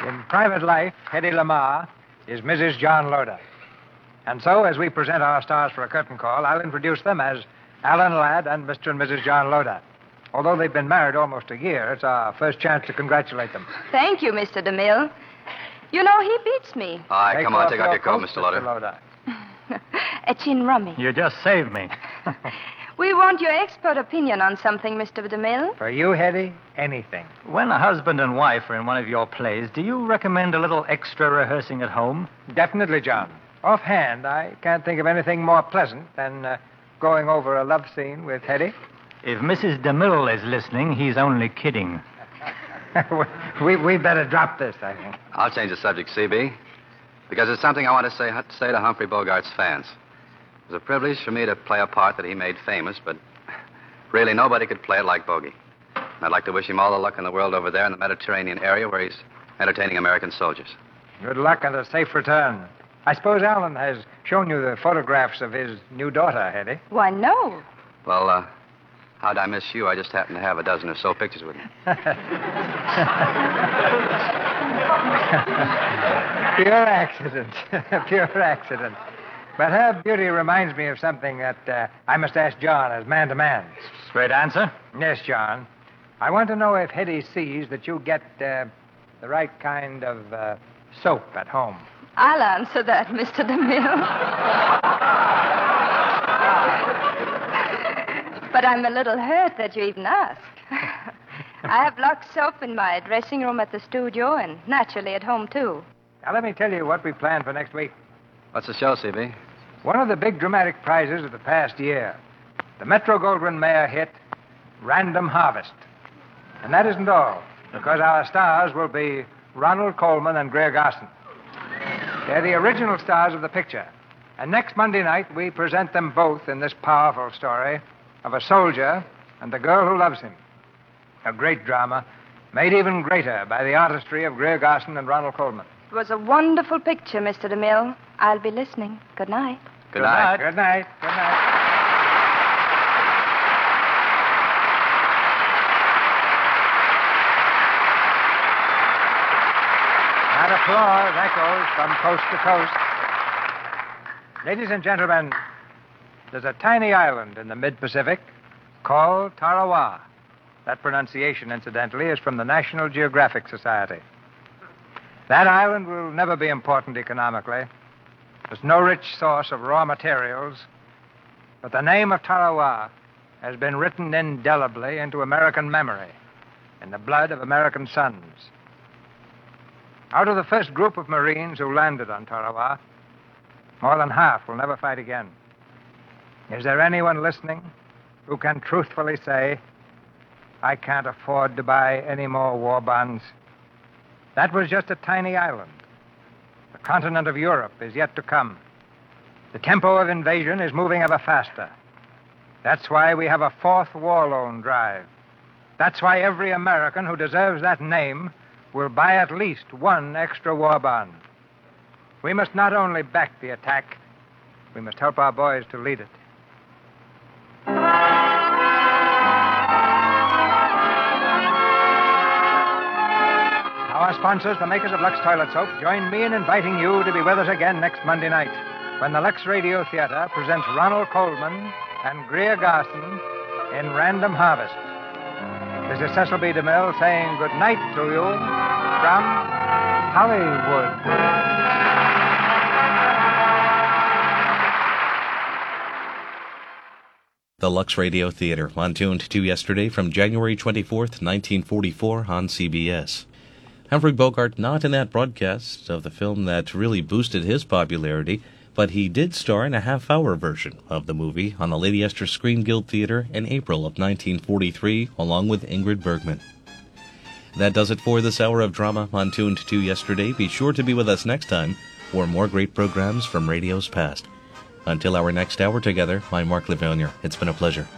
In private life, Hedy Lamarr is Mrs. John Loder. And so, as we present our stars for a curtain call, I'll introduce them as Alan Ladd and Mr. and Mrs. John Loder. Although they've been married almost a year, it's our first chance to congratulate them. Thank you, Mr. DeMille. You know, he beats me. All right, come on, take off your coat, Mr. Loder. A chin rummy. You just saved me. We want your expert opinion on something, Mr. DeMille. For you, Hedy, anything. When a husband and wife are in one of your plays, do you recommend a little extra rehearsing at home? Definitely, John. Offhand, I can't think of anything more pleasant than going over a love scene with Hedy. If Mrs. DeMille is listening, he's only kidding. We'd better drop this, I think. I'll change the subject, CB, because it's something I want to say to Humphrey Bogart's fans. It was a privilege for me to play a part that he made famous, but really nobody could play it like Bogey. And I'd like to wish him all the luck in the world over there in the Mediterranean area where he's entertaining American soldiers. Good luck and a safe return. I suppose Alan has shown you the photographs of his new daughter, Hedy. Why, no. Well, how'd I miss you? I just happen to have a dozen or so pictures with me. Pure accident. Pure accident. But her beauty reminds me of something that I must ask John as man to man. Straight answer? Yes, John. I want to know if Hedy sees that you get the right kind of soap at home. I'll answer that, Mr. DeMille. But I'm a little hurt that you even asked. I have Lux soap in my dressing room at the studio and naturally at home, too. Now, let me tell you what we planned for next week. What's the show, CB? One of the big dramatic prizes of the past year. The Metro-Goldwyn-Mayer hit, Random Harvest. And that isn't all, because our stars will be Ronald Colman and Greer Garson. They're the original stars of the picture. And next Monday night, we present them both in this powerful story of a soldier and the girl who loves him. A great drama, made even greater by the artistry of Greer Garson and Ronald Colman. It was a wonderful picture, Mr. DeMille. I'll be listening. Good night. Good night. Good night. Good night. That applause echoes from coast to coast. Ladies and gentlemen, there's a tiny island in the mid-Pacific called Tarawa. That pronunciation, incidentally, is from the National Geographic Society. That island will never be important economically. There's no rich source of raw materials. But the name of Tarawa has been written indelibly into American memory, in the blood of American sons. Out of the first group of Marines who landed on Tarawa, more than half will never fight again. Is there anyone listening who can truthfully say, I can't afford to buy any more war bonds? That was just a tiny island. The continent of Europe is yet to come. The tempo of invasion is moving ever faster. That's why we have a fourth war loan drive. That's why every American who deserves that name will buy at least one extra war bond. We must not only back the attack, we must help our boys to lead it. Our sponsors, the makers of Lux Toilet Soap, join me in inviting you to be with us again next Monday night when the Lux Radio Theater presents Ronald Colman and Greer Garson in Random Harvest. This is Cecil B. DeMille saying good night to you from Hollywood. The Lux Radio Theater, on Tuned to Yesterday from January 24th, 1944 on CBS. Humphrey Bogart not in that broadcast of the film that really boosted his popularity, but he did star in a half-hour version of the movie on the Lady Esther Screen Guild Theater in April of 1943, along with Ingrid Bergman. That does it for this hour of drama on Tuned to Yesterday. Be sure to be with us next time for more great programs from radio's past. Until our next hour together, I'm Mark Livonia. It's been a pleasure.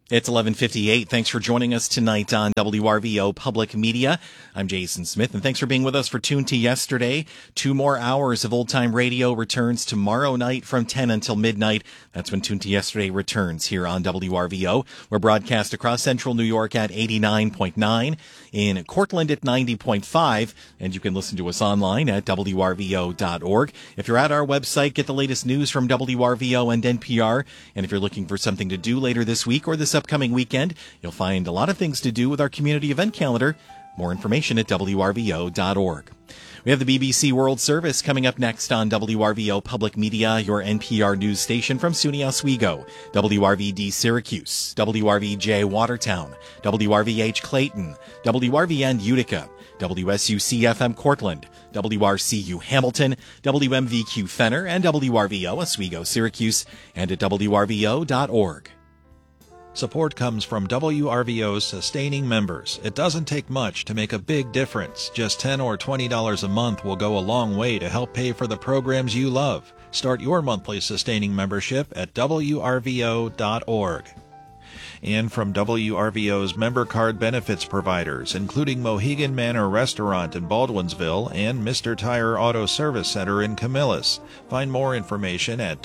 It's 11:58. Thanks for joining us tonight on WRVO Public Media. I'm Jason Smith, and thanks for being with us for Tune to Yesterday. 2 more hours of old-time radio returns tomorrow night from 10 until midnight. That's when Tune to Yesterday returns here on WRVO. We're broadcast across central New York at 89.9, in Cortland at 90.5, and you can listen to us online at WRVO.org. If you're at our website, get the latest news from WRVO and NPR, and if you're looking for something to do later this week or this upcoming weekend, you'll find a lot of things to do with our community event calendar. More information at WRVO.org. We have the BBC World Service coming up next on WRVO Public Media, your NPR news station from SUNY Oswego, WRVD Syracuse, WRVJ Watertown, WRVH Clayton, WRVN Utica, WSUC-FM Cortland, WRCU Hamilton, WMVQ Fenner, and WRVO Oswego Syracuse, and at WRVO.org. Support comes from WRVO's sustaining members. It doesn't take much to make a big difference. Just $10 or $20 a month will go a long way to help pay for the programs you love. Start your monthly sustaining membership at WRVO.org. And from WRVO's member card benefits providers, including Mohegan Manor Restaurant in Baldwinsville and Mr. Tire Auto Service Center in Camillus. Find more information at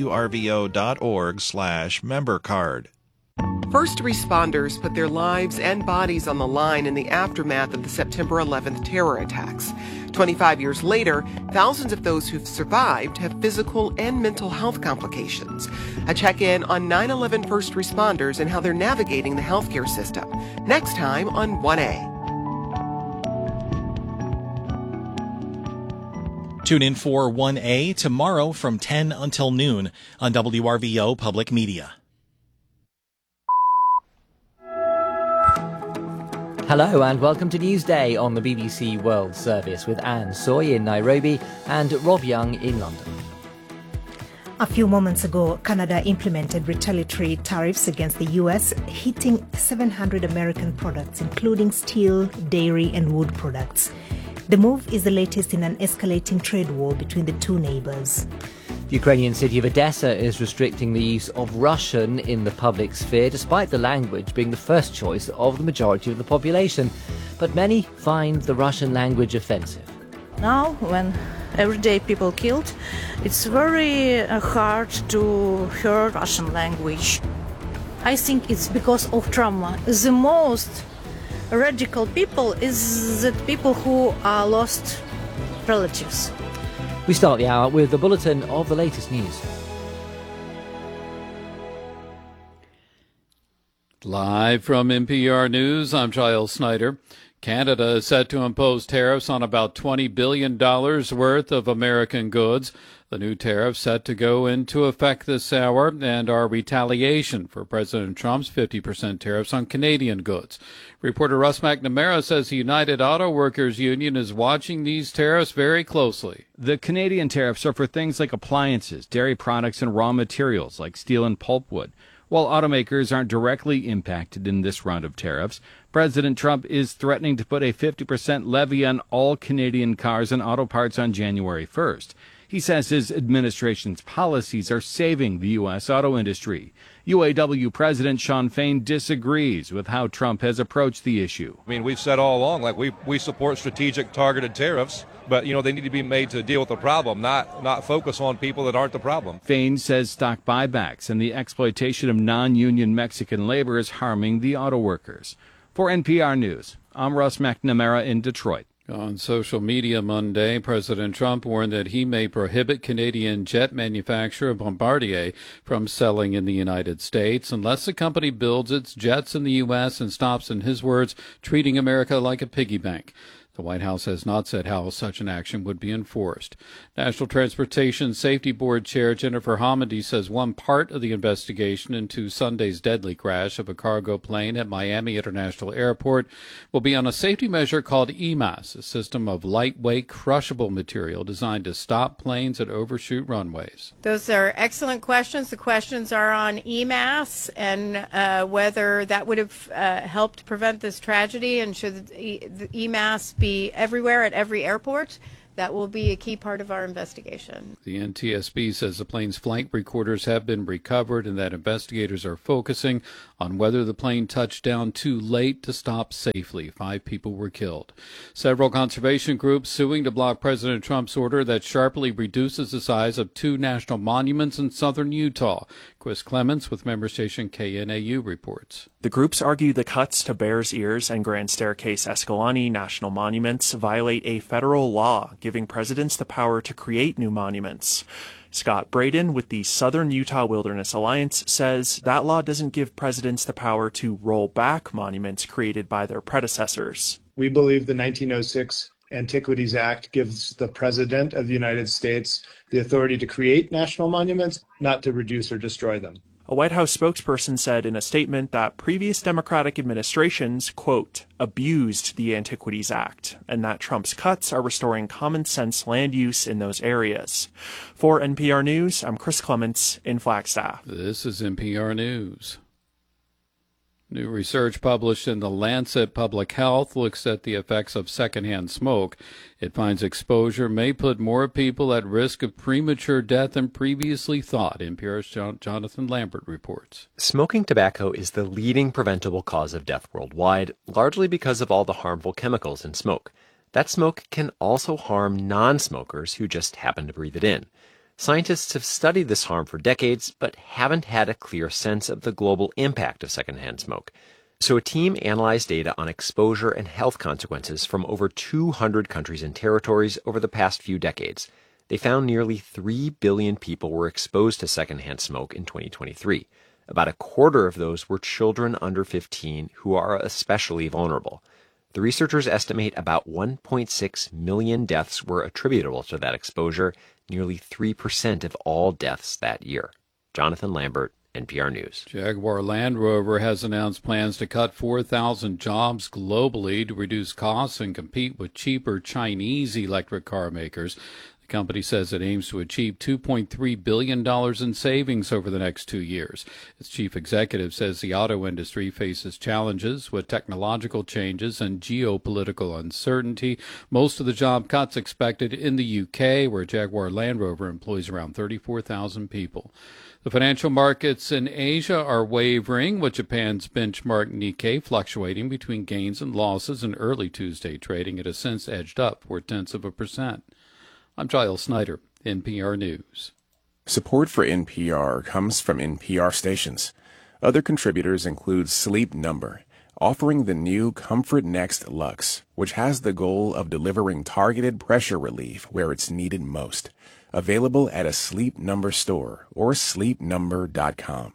WRVO.org/membercard. First responders put their lives and bodies on the line in the aftermath of the September 11th terror attacks. 25 years later, thousands of those who've survived have physical and mental health complications. A check-in on 9/11 first responders and how they're navigating the healthcare system. Next time on 1A. Tune in for 1A tomorrow from 10 until noon on WRVO Public Media. Hello and welcome to Newsday on the BBC World Service with Anne Soy in Nairobi and Rob Young in London. A few moments ago, Canada implemented retaliatory tariffs against the U.S., hitting 700 American products, including steel, dairy and wood products. The move is the latest in an escalating trade war between the two neighbors. The Ukrainian city of Odessa is restricting the use of Russian in the public sphere, despite the language being the first choice of the majority of the population. But many find the Russian language offensive. Now, when everyday people killed, it's very hard to hear Russian language. I think it's because of trauma. The most radical people is the people who are lost relatives. We start the hour with a bulletin of the latest news. Live from NPR News, I'm Giles Snyder. Canada is set to impose tariffs on about $20 billion worth of American goods. The new tariffs set to go into effect this hour and are retaliation for President Trump's 50% tariffs on Canadian goods. Reporter Russ McNamara says the United Auto Workers Union is watching these tariffs very closely. The Canadian tariffs are for things like appliances, dairy products, and raw materials like steel and pulpwood. While automakers aren't directly impacted in this round of tariffs, President Trump is threatening to put a 50% levy on all Canadian cars and auto parts on January 1st. He says his administration's policies are saving the U.S. auto industry. UAW President Shawn Fain disagrees with how Trump has approached the issue. I mean, we've said all along, we support strategic targeted tariffs, but, they need to be made to deal with the problem, not focus on people that aren't the problem. Fain says stock buybacks and the exploitation of non-union Mexican labor is harming the auto workers. For NPR News, I'm Russ McNamara in Detroit. On social media Monday, President Trump warned that he may prohibit Canadian jet manufacturer Bombardier from selling in the United States unless the company builds its jets in the U.S. and stops, in his words, treating America like a piggy bank. The White House has not said how such an action would be enforced. National Transportation Safety Board Chair Jennifer Homendy says one part of the investigation into Sunday's deadly crash of a cargo plane at Miami International Airport will be on a safety measure called EMAS, a system of lightweight, crushable material designed to stop planes that overshoot runways. Those are excellent questions. The questions are on EMAS and whether that would have helped prevent this tragedy, and should the EMAS be everywhere at every airport. That will be a key part of our investigation. The NTSB says the plane's flight recorders have been recovered and that investigators are focusing on whether the plane touched down too late to stop safely. 5 people were killed. Several conservation groups suing to block President Trump's order that sharply reduces the size of 2 national monuments in southern Utah. Chris Clements with member station KNAU reports. The groups argue the cuts to Bears Ears and Grand Staircase Escalante national monuments violate a federal law giving presidents the power to create new monuments. Scott Braden with the Southern Utah Wilderness Alliance says that law doesn't give presidents the power to roll back monuments created by their predecessors. We believe the 1906 Antiquities Act gives the President of the United States the authority to create national monuments, not to reduce or destroy them. A White House spokesperson said in a statement that previous Democratic administrations, quote, abused the Antiquities Act, and that Trump's cuts are restoring common sense land use in those areas. For NPR News, I'm Chris Clements in Flagstaff. This is NPR News. New research published in The Lancet Public Health looks at the effects of secondhand smoke. It finds exposure may put more people at risk of premature death than previously thought. NPR's Jonathan Lambert reports. Smoking tobacco is the leading preventable cause of death worldwide, largely because of all the harmful chemicals in smoke. That smoke can also harm non-smokers who just happen to breathe it in. Scientists have studied this harm for decades, but haven't had a clear sense of the global impact of secondhand smoke. So a team analyzed data on exposure and health consequences from over 200 countries and territories over the past few decades. They found nearly 3 billion people were exposed to secondhand smoke in 2023. About a quarter of those were children under 15 who are especially vulnerable. The researchers estimate about 1.6 million deaths were attributable to that exposure, nearly 3% of all deaths that year. Jonathan Lambert, NPR News. Jaguar Land Rover has announced plans to cut 4,000 jobs globally to reduce costs and compete with cheaper Chinese electric car makers. The company says it aims to achieve $2.3 billion in savings over the next 2 years. Its chief executive says the auto industry faces challenges with technological changes and geopolitical uncertainty. Most of the job cuts expected in the UK, where Jaguar Land Rover employs around 34,000 people. The financial markets in Asia are wavering, with Japan's benchmark Nikkei fluctuating between gains and losses in early Tuesday trading. It has since edged up 0.4%. I'm Giles Snyder, NPR News. Support for NPR comes from NPR stations. Other contributors include Sleep Number, offering the new Comfort Next Luxe, which has the goal of delivering targeted pressure relief where it's needed most. Available at a Sleep Number store or sleepnumber.com.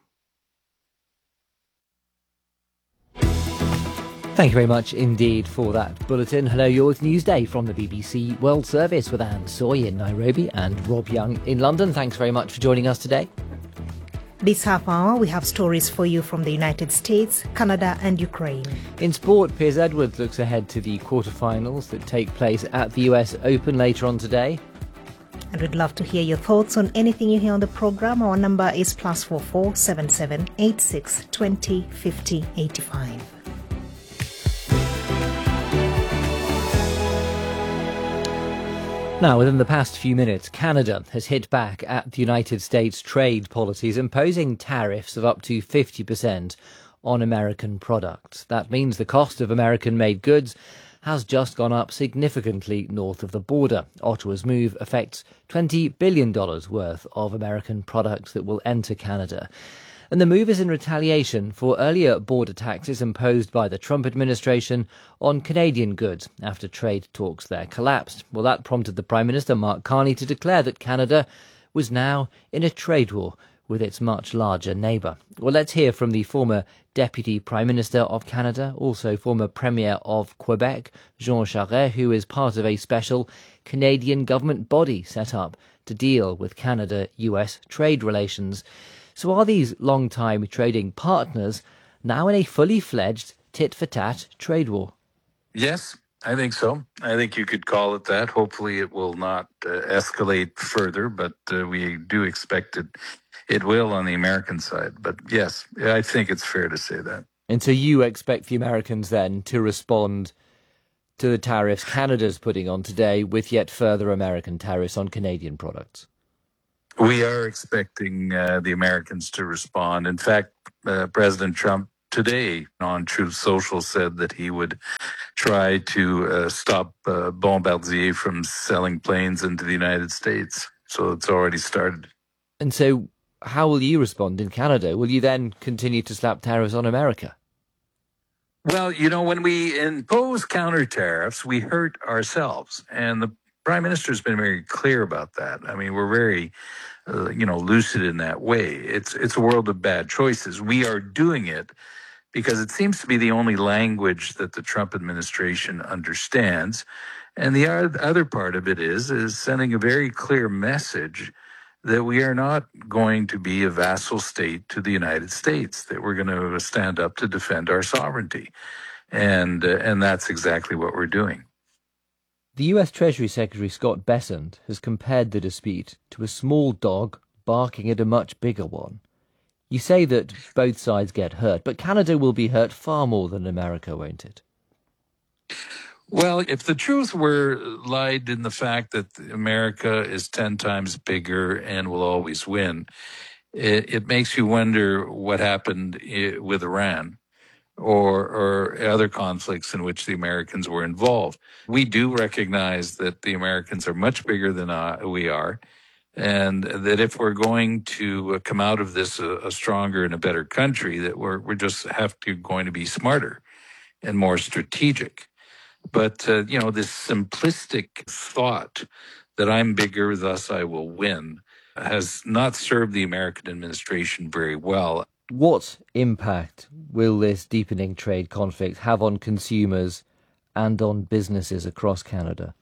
Thank you very much indeed for that bulletin. Hello, you're with Newsday from the BBC World Service with Anne Soy in Nairobi and Rob Young in London. Thanks very much for joining us today. This half hour, we have stories for you from the United States, Canada and Ukraine. In sport, Piers Edwards looks ahead to the quarterfinals that take place at the US Open later on today. And we'd love to hear your thoughts on anything you hear on the programme. Our number is +44 77 86 20 50 85. Now, within the past few minutes, Canada has hit back at the United States trade policies, imposing tariffs of up to 50% on American products. That means the cost of American-made goods has just gone up significantly north of the border. Ottawa's move affects $20 billion worth of American products that will enter Canada. And the move is in retaliation for earlier border taxes imposed by the Trump administration on Canadian goods after trade talks there collapsed. Well, that prompted the Prime Minister, Mark Carney, to declare that Canada was now in a trade war with its much larger neighbour. Well, let's hear from the former Deputy Prime Minister of Canada, also former Premier of Quebec, Jean Charest, who is part of a special Canadian government body set up to deal with Canada-US trade relations. So are these long-time trading partners now in a fully fledged tit-for-tat trade war? Yes, I think so. I think you could call it that. Hopefully it will not escalate further, but we do expect it will on the American side. But yes, I think it's fair to say that. And so you expect the Americans then to respond to the tariffs Canada's putting on today with yet further American tariffs on Canadian products? We are expecting the Americans to respond. In fact, President Trump today on Truth Social said that he would try to stop Bombardier from selling planes into the United States. So it's already started. And so how will you respond in Canada? Will you then continue to slap tariffs on America? Well, when we impose counter tariffs, we hurt ourselves. And the Prime Minister has been very clear about that. I mean, we're very, lucid in that way. It's a world of bad choices. We are doing it because it seems to be the only language that the Trump administration understands. And the other part of it is sending a very clear message that we are not going to be a vassal state to the United States, that we're going to stand up to defend our sovereignty. And that's exactly what we're doing. The US Treasury Secretary Scott Bessent has compared the dispute to a small dog barking at a much bigger one. You say that both sides get hurt, but Canada will be hurt far more than America, won't it? Well, if the truth were lied in the fact that America is 10 times bigger and will always win, it makes you wonder what happened with Iran or other conflicts in which the Americans were involved. We do recognize that the Americans are much bigger than we are, and that if we're going to come out of this a stronger and a better country, that we're just going to be smarter and more strategic. But, this simplistic thought that I'm bigger, thus I will win, has not served the American administration very well. What impact will this deepening trade conflict have on consumers and on businesses across Canada?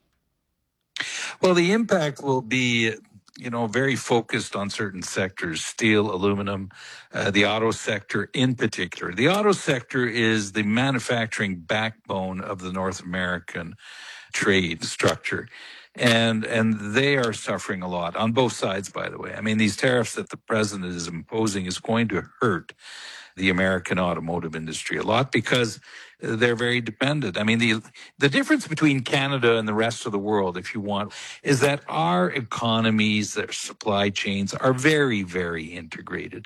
Well, the impact will be very focused on certain sectors, steel, aluminum, the auto sector in particular. The auto sector is the manufacturing backbone of the North American trade structure. And they are suffering a lot on both sides, by the way. I mean, these tariffs that the president is imposing is going to hurt the American automotive industry a lot because they're very dependent. I mean, the difference between Canada and the rest of the world, if you want, is that our economies, their supply chains are very, very integrated.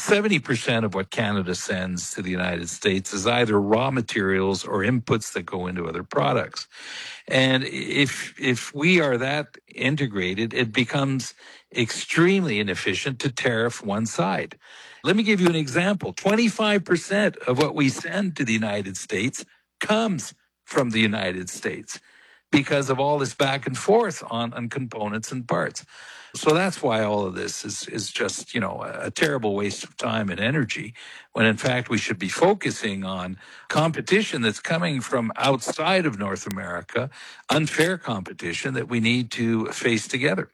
70% of what Canada sends to the United States is either raw materials or inputs that go into other products. And if we are that integrated, it becomes extremely inefficient to tariff one side. Let me give you an example. 25% of what we send to the United States comes from the United States because of all this back and forth on components and parts. So that's why all of this is just, a terrible waste of time and energy, when in fact we should be focusing on competition that's coming from outside of North America, unfair competition that we need to face together.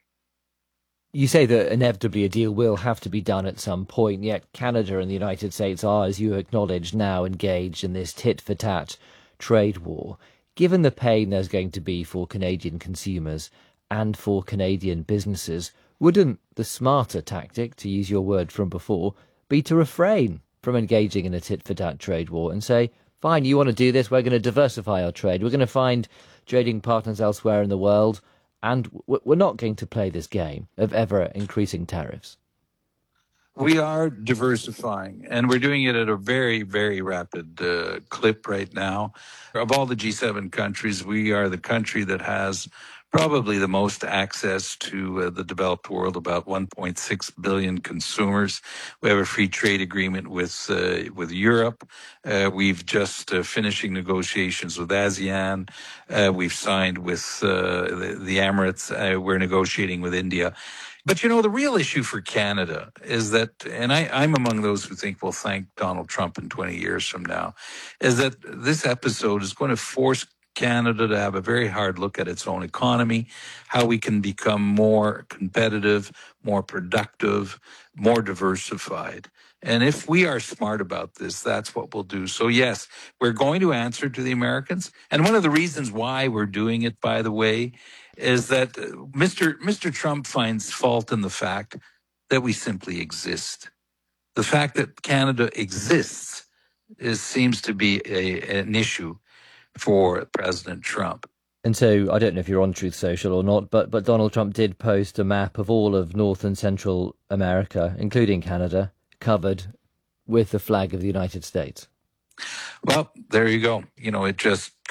You say that inevitably a deal will have to be done at some point, yet Canada and the United States are, as you acknowledge, now engaged in this tit-for-tat trade war. Given the pain there's going to be for Canadian consumers and for Canadian businesses, wouldn't the smarter tactic, to use your word from before, be to refrain from engaging in a tit-for-tat trade war and say, fine, you want to do this, we're going to diversify our trade, we're going to find trading partners elsewhere in the world, and we're not going to play this game of ever-increasing tariffs? We are diversifying, and we're doing it at a very, very rapid clip right now. Of all the G7 countries, we are the country that has probably the most access to the developed world, about 1.6 billion consumers. We have a free trade agreement with Europe. We've just finishing negotiations with ASEAN. We've signed with the Emirates. We're negotiating with India. But, the real issue for Canada is that, and I'm among those who think we'll thank Donald Trump in 20 years from now, is that this episode is going to force Canada to have a very hard look at its own economy, how we can become more competitive, more productive, more diversified. And if we are smart about this, that's what we'll do. So yes, we're going to answer to the Americans. And one of the reasons why we're doing it, by the way, is that Mr. Trump finds fault in the fact that we simply exist. The fact that Canada exists seems to be an issue for President Trump. And so, I don't know if you're on Truth Social or not, but Donald Trump did post a map of all of North and Central America, including Canada, covered with the flag of the United States. Well, there you go. It just